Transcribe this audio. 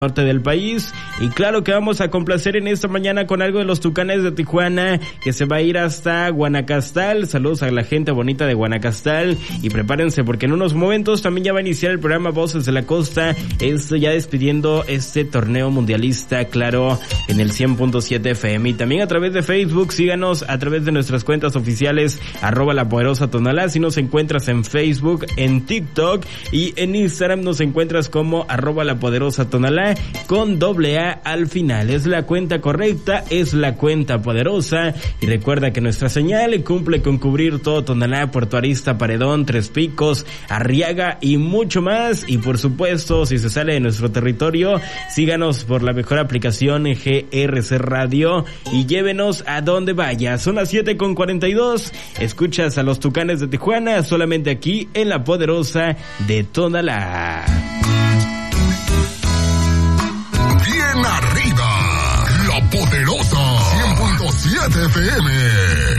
norte del país. Y claro que vamos a complacer en esta mañana con algo de los Tucanes de Tijuana, que se va a ir hasta Guanacastal. Saludos a la gente bonita de Guanacastal y prepárense porque en unos momentos también ya va a iniciar el programa Voces de la Costa, ya despidiendo este torneo mundialista, claro, en el 100.7 FM. Y también a través de Facebook, síganos a través de nuestras cuentas oficiales, @lapoderosatonalá. Si nos encuentras en Facebook, en TikTok y en Instagram nos encuentras como @lapoderosatonalá con AA al final. Es la cuenta correcta, es la cuenta poderosa. Y recuerda que nuestra señal cumple con cubrir todo Tonalá, Puerto Arista, Paredón, Tres Picos, Arriaga y mucho más. Y por supuesto, si se sale de nuestro territorio, síganos por la mejor aplicación GRC Radio y llévenos a donde vaya. Son las 7:42. Escuchas a los Tucanes de Tijuana solamente aquí en la poderosa de Tonalá. Bien arriba, la poderosa 100.7 FM.